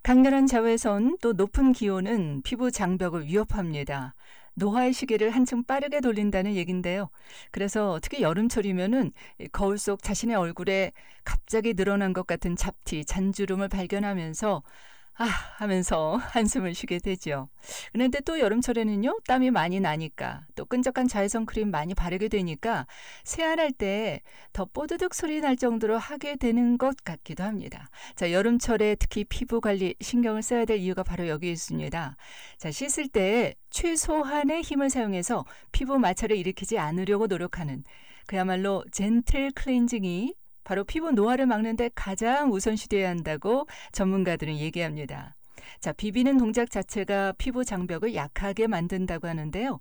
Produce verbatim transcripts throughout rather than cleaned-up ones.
강렬한 자외선 또 높은 기온은 피부 장벽을 위협합니다. 노화의 시계를 한층 빠르게 돌린다는 얘긴데요. 그래서 특히 여름철이면은 거울 속 자신의 얼굴에 갑자기 늘어난 것 같은 잡티, 잔주름을 발견하면서 아 하면서 한숨을 쉬게 되죠. 그런데 또 여름철에는요, 땀이 많이 나니까 또 끈적한 자외선 크림 많이 바르게 되니까 세안할 때 더 뽀드득 소리 날 정도로 하게 되는 것 같기도 합니다. 자, 여름철에 특히 피부 관리 신경을 써야 될 이유가 바로 여기 있습니다. 자, 씻을 때 최소한의 힘을 사용해서 피부 마찰을 일으키지 않으려고 노력하는 그야말로 젠틀 클렌징이 바로 피부 노화를 막는 데 가장 우선시되어야 한다고 전문가들은 얘기합니다. 자, 비비는 동작 자체가 피부 장벽을 약하게 만든다고 하는데요.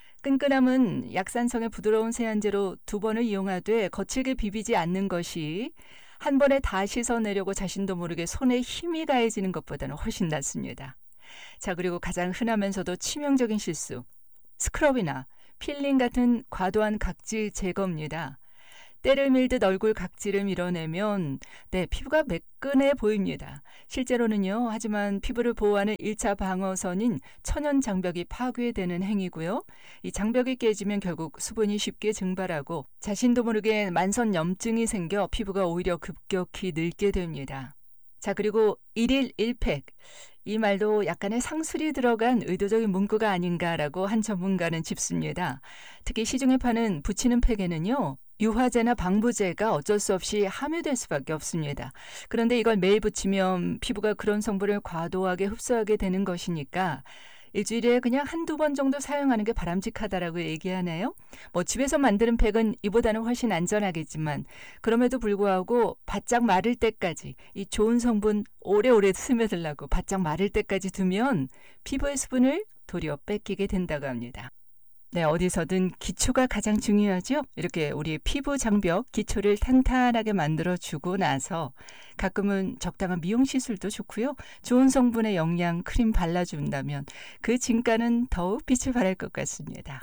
끈끈함은 약산성의 부드러운 세안제로 두 번을 이용하되 거칠게 비비지 않는 것이 한 번에 다 씻어내려고 자신도 모르게 손에 힘이 가해지는 것보다는 훨씬 낫습니다. 자, 그리고 가장 흔하면서도 치명적인 실수, 스크럽이나 필링 같은 과도한 각질 제거입니다. 때를 밀듯 얼굴 각질을 밀어내면 네, 피부가 매끈해 보입니다. 실제로는요, 하지만 피부를 보호하는 일 차 방어선인 천연 장벽이 파괴되는 행위고요. 이 장벽이 깨지면 결국 수분이 쉽게 증발하고 자신도 모르게 만선염증이 생겨 피부가 오히려 급격히 늙게 됩니다. 자, 그리고 일일 일 팩. 이 말도 약간의 상술이 들어간 의도적인 문구가 아닌가라고 한 전문가는 짚습니다. 특히 시중에 파는 붙이는 팩에는요, 유화제나 방부제가 어쩔 수 없이 함유될 수밖에 없습니다. 그런데 이걸 매일 붙이면 피부가 그런 성분을 과도하게 흡수하게 되는 것이니까 일주일에 그냥 한두 번 정도 사용하는 게 바람직하다라고 얘기하네요. 뭐 집에서 만드는 팩은 이보다는 훨씬 안전하겠지만 그럼에도 불구하고 바짝 마를 때까지 이 좋은 성분 오래오래 스며들라고 바짝 마를 때까지 두면 피부의 수분을 도리어 뺏기게 된다고 합니다. 네, 어디서든 기초가 가장 중요하죠. 이렇게 우리 피부 장벽 기초를 탄탄하게 만들어주고 나서 가끔은 적당한 미용 시술도 좋고요. 좋은 성분의 영양 크림 발라준다면 그 진가는 더욱 빛을 발할 것 같습니다.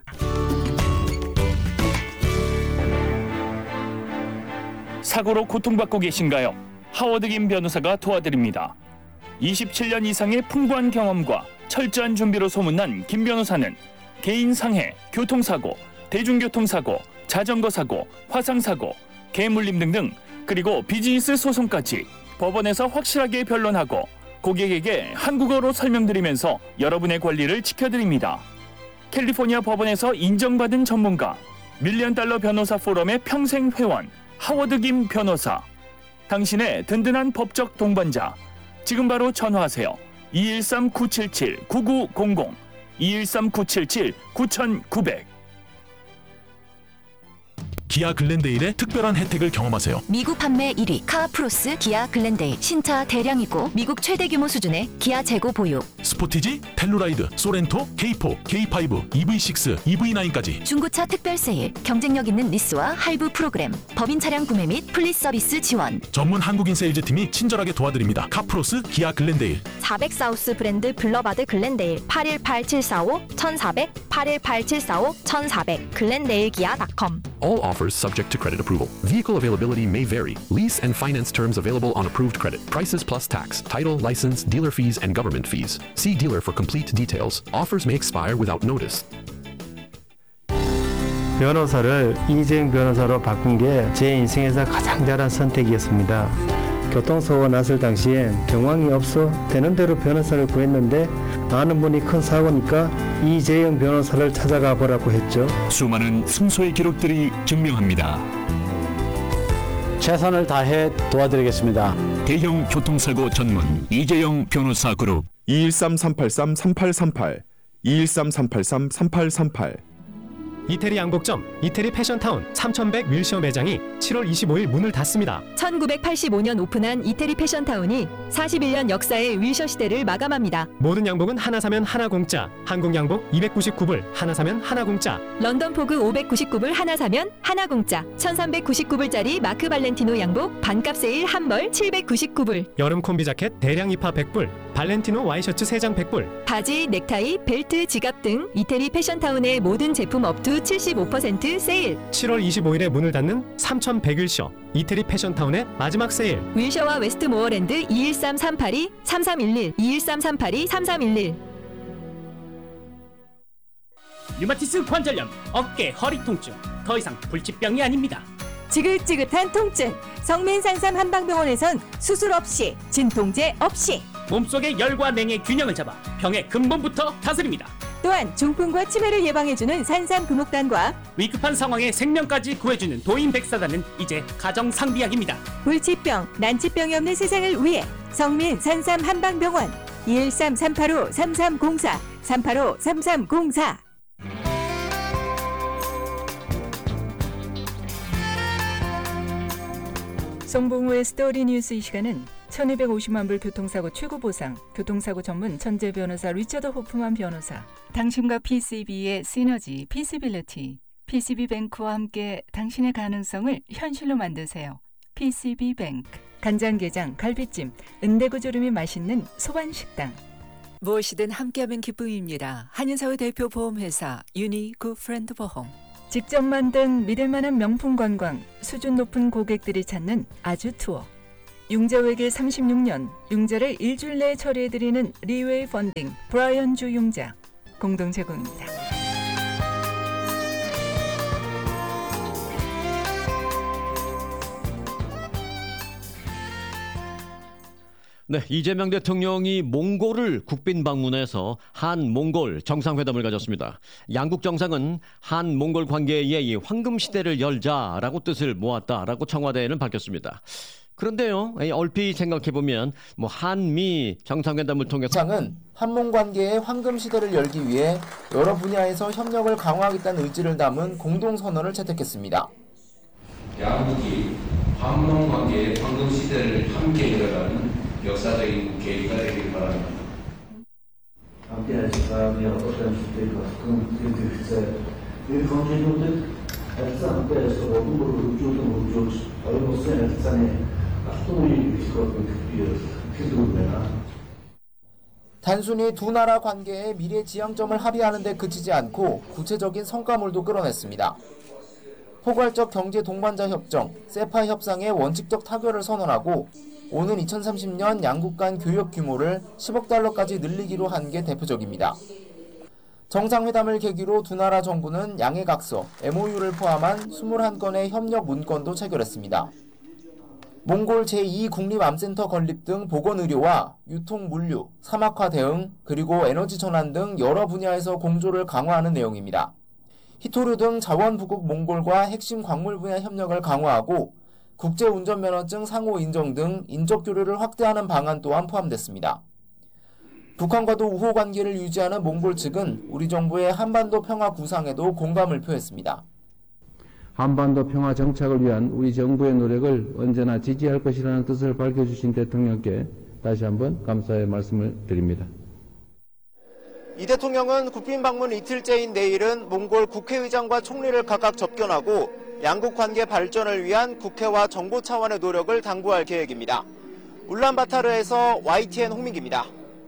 사고로 고통받고 계신가요? 하워드 김 변호사가 도와드립니다. 이십칠 년 이상의 풍부한 경험과 철저한 준비로 소문난 김 변호사는 개인 상해, 교통사고, 대중교통사고, 자전거사고, 화상사고, 개물림 등등 그리고 비즈니스 소송까지 법원에서 확실하게 변론하고 고객에게 한국어로 설명드리면서 여러분의 권리를 지켜드립니다. 캘리포니아 법원에서 인정받은 전문가, 밀리언 달러 변호사 포럼의 평생 회원, 하워드 김 변호사. 당신의 든든한 법적 동반자. 지금 바로 전화하세요. 이일삼 구칠칠 구구공공 이일삼 구칠칠 구구공공. 기아 글렌데일의 특별한 혜택을 경험하세요. 미국 판매 일 위 카프로스 기아 글렌데일. 신차 대량이고 미국 최대 규모 수준의 기아 재고 보유. 스포티지, 텔루라이드, 소렌토, 케이포, 케이파이브, 이브이식스, 이브이나인까지 중고차 특별 세일, 경쟁력 있는 리스와 할부 프로그램, 법인 차량 구매 및 플리스 서비스 지원. 전문 한국인 세일즈팀이 친절하게 도와드립니다. 카프로스 기아 글렌데일. 사백 사우스 브랜드 블러바드 글렌데일. 팔일팔 칠사오 천사백 팔일팔 칠사오 천사백 글렌데일 기아 닷컴. All offers subject to credit approval. Vehicle availability may vary. Lease and finance terms available on approved credit. Prices plus tax, title, license, dealer fees, and government fees. See dealer for complete details. Offers may expire without notice. 변호사를 이재용 변호사로 바꾼 게 제 인생에서 가장 잘한 선택이었습니다. 교통사고가 났을 당시엔 경황이 없어 되는 대로 변호사를 구했는데 아는 분이 큰 사고니까 이재용 변호사를 찾아가 보라고 했죠. 수많은 승소의 기록들이 증명합니다. 최선을 다해 도와드리겠습니다. 대형 교통사고 전문 이재용 변호사 그룹. 이일삼 삼팔삼 삼팔삼팔 이일삼 삼팔삼 삼팔삼팔. 이태리 양복점 이태리 패션타운 삼천백 윌셔 매장이 칠월 이십오일 문을 닫습니다. 천구백팔십오 년 오픈한 이태리 패션타운이 사십일 년 역사의 윌셔 시대를 마감합니다. 모든 양복은 하나 사면 하나 공짜. 한국 양복 이백구십구 불 하나 사면 하나 공짜. 런던 포그 오백구십구 불 하나 사면 하나 공짜. 천삼백구십구 불짜리 마크 발렌티노 양복 반값 세일 한 벌 칠백구십구 불. 여름 콤비 자켓 대량 입하 백 불. 발렌티노 와이셔츠 세 장 백 불. 바지, 넥타이, 벨트, 지갑 등 이태리 패션타운의 모든 제품 업 투 모두 칠십오 퍼센트 세일. 칠월 이십오일에 문을 닫는 삼천백 일 쇼 이태리 패션타운의 마지막 세일. 윌셔와 웨스트모어랜드 이일삼 삼팔이 삼삼일일 이일삼 삼팔이 삼삼일일. 류마티스 관절염, 어깨, 허리 통증, 더 이상 불치병이 아닙니다. 지긋지긋한 통증, 성민산삼 한방병원에선 수술 없이, 진통제 없이 몸속의 열과 냉의 균형을 잡아 병의 근본부터 다스립니다. 또한 중풍과 치매를 예방해주는 산삼 금옥단과 위급한 상황에 생명까지 구해주는 도인백사단은 이제 가정상비약입니다. 불치병, 난치병이 없는 세상을 위해 성민산삼 한방병원 이일삼 삼팔오 삼삼공사 삼팔오 삼삼공사. 송봉우의 스토리 뉴스. 이 시간은 천이백오십만 불 교통사고 최고보상, 교통사고 전문 천재 변호사 리처드 호프만 변호사, 당신과 피씨비의 시너지 피씨빌리티, 피씨비뱅크와 함께 당신의 가능성을 현실로 만드세요. 피씨비뱅크. 간장게장, 갈비찜, 은대구조림이 맛있는 소반식당. 무엇이든 함께하면 기쁨입니다. 한인사회 대표 보험회사 유니굿프렌드 보험. 직접 만든 믿을만한 명품 관광, 수준 높은 고객들이 찾는 아주 투어. 융자외길 삼십육 년, 융자를 일주일 내에 처리해드리는 리웨이 펀딩, 브라이언 주 융자 공동 제공입니다. 네, 이재명 대통령이 몽골을 국빈 방문해서 한몽골 정상회담을 가졌습니다. 양국 정상은 한몽골 관계의 이 황금 시대를 열자라고 뜻을 모았다라고 청와대에는 밝혔습니다. 그런데요, 얼핏 생각해보면 뭐 한미 정상회담을 통해서 정상은 한몽 관계의 황금 시대를 열기 위해 여러 분야에서 협력을 강화하겠다는 의지를 담은 공동선언을 채택했습니다. 양국이 한몽 관계의 황금 시대를 함께 열어가는 역사적인 계기가 되길 바랍니다. 단순히 두 나라 관계의 미래 지향점을 합의하는 데 그치지 않고 구체적인 성과물도 끌어냈습니다. 포괄적 경제 동반자 협정, 세파 협상의 원칙적 타결을 선언하고 오는 이천삼십 년 양국 간 교역 규모를 십억 달러까지 늘리기로 한 게 대표적입니다. 정상회담을 계기로 두 나라 정부는 양해각서, 엠오유를 포함한 이십일 건의 협력 문건도 체결했습니다. 몽골 제이 국립암센터 건립 등 보건의료와 유통 물류, 사막화 대응, 그리고 에너지 전환 등 여러 분야에서 공조를 강화하는 내용입니다. 히토류 등 자원부국 몽골과 핵심 광물 분야 협력을 강화하고 국제운전면허증 상호 인정 등 인적 교류를 확대하는 방안 또한 포함됐습니다. 북한과도 우호 관계를 유지하는 몽골 측은 우리 정부의 한반도 평화 구상에도 공감을 표했습니다. 한반도 평화 정착을 위한 우리 정부의 노력을 언제나 지지할 것이라는 뜻을 밝혀주신 대통령께 다시 한번 감사의 말씀을 드립니다. 이 대통령은 국빈 방문 이틀째인 내일은 몽골 국회의장과 총리를 각각 접견하고 양국 관계 발전을 위한 국회와 정부 차원의 노력을 당부할 계획입니다. 울란바타르에서 와이티엔 홍민기입니다.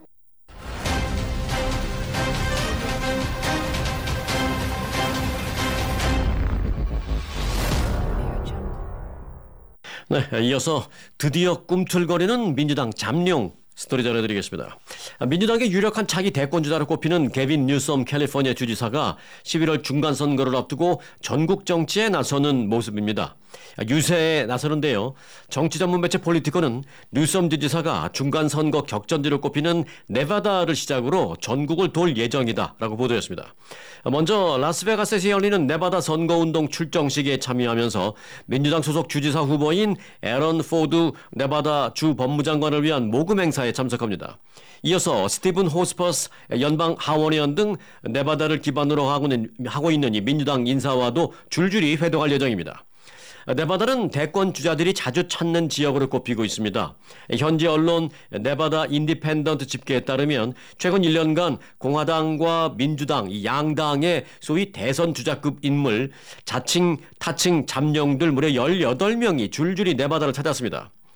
네, 이어서 드디어 꿈틀거리는 민주당 잠룡 스토리 전해드리겠습니다. 민주당의 유력한 차기 대권주자로 꼽히는 게빈 뉴섬 캘리포니아 주지사가 십일월 중간선거를 앞두고 전국 정치에 나서는 모습입니다. 유세에 나서는데요. 정치 전문 매체 폴리티코는 뉴섬 주지사가 중간선거 격전지로 꼽히는 네바다를 시작으로 전국을 돌 예정이다라고 보도했습니다. 먼저 라스베가스에서 열리는 네바다 선거운동 출정식에 참여하면서 민주당 소속 주지사 후보인 에런 포드 네바다 주 법무장관을 위한 모금 행사에 참석합니다. 이어서 스티븐 호스퍼스 연방 하원의원 등 네바다를 기반으로 하고 있는 이 민주당 인사와도 줄줄이 회동할 예정입니다. 네바다는 대권 주자들이 자주 찾는 지역으로 꼽히고 있습니다. 현지 언론 네바다 인디펜던트 집계에 따르면 최근 일 년간 공화당과 민주당 이 양당의 소위 대선 주자급 인물 자칭 타칭 잠룡들 무려 열여덟 명이 줄줄이 네바다를 찾았습니다.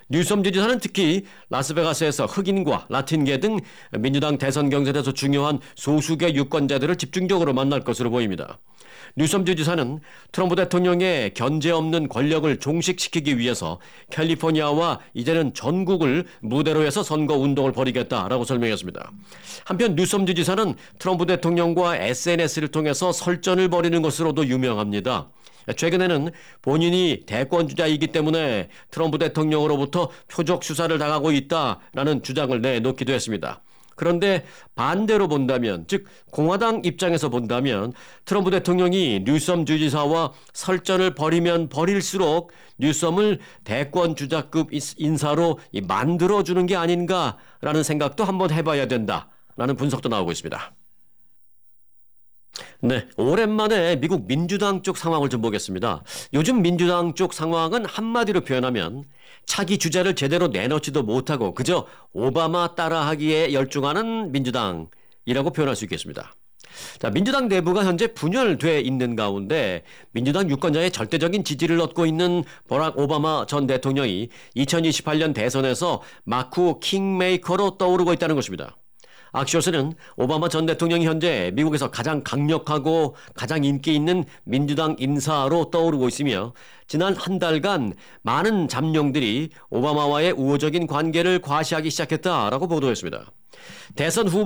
뉴섬 주지사는 특히 라스베가스에서 흑인과 라틴계 등 민주당 대선 경선에서 중요한 소수계 유권자들을 집중적으로 만날 것으로 보입니다. 뉴섬 주지사는 트럼프 대통령의 견제 없는 권력을 종식시키기 위해서 캘리포니아와 이제는 전국을 무대로 해서 선거 운동을 벌이겠다라고 설명했습니다. 한편 뉴섬 주지사는 트럼프 대통령과 에스엔에스를 통해서 설전을 벌이는 것으로도 유명합니다. 최근에는 본인이 대권주자이기 때문에 트럼프 대통령으로부터 표적 수사를 당하고 있다라는 주장을 내놓기도 했습니다. 그런데 반대로 본다면, 즉 공화당 입장에서 본다면 트럼프 대통령이 뉴섬 주지사와 설전을 벌이면 벌일수록 뉴섬을 대권주자급 인사로 만들어주는 게 아닌가라는 생각도 한번 해봐야 된다라는 분석도 나오고 있습니다. 네, 오랜만에 미국 민주당 쪽 상황을 좀 보겠습니다. 요즘 민주당 쪽 상황은 한마디로 표현하면 차기 주자를 제대로 내놓지도 못하고 그저 오바마 따라하기에 열중하는 민주당이라고 표현할 수 있겠습니다. 자, 민주당 내부가 현재 분열돼 있는 가운데 민주당 유권자의 절대적인 지지를 얻고 있는 버락 오바마 전 대통령이 이천이십팔 년 대선에서 마크 킹메이커로 떠오르고 있다는 것입니다. 악시오스는 오바마 전 대통령이 현재 미국에서 가장 강력하고 가장 인기 있는 민주당 인사로 떠오르고 있으며 지난 한 달간 많은 잠룡들이 오바마와의 우호적인 관계를 과시하기 시작했다라고 보도했습니다. 대선 후보